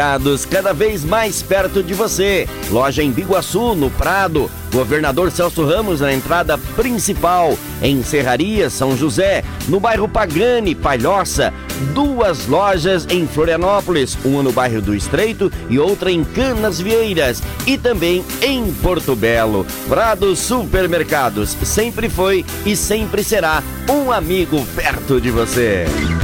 Cada vez mais perto de você. Loja em Biguaçu, no Prado. Governador Celso Ramos na entrada principal. Em Serraria, São José. No bairro Pagani, Palhoça. 2 lojas em Florianópolis. Uma no bairro do Estreito e outra em Canasvieiras. E também em Porto Belo. Prado Supermercados. Sempre foi e sempre será um amigo perto de você.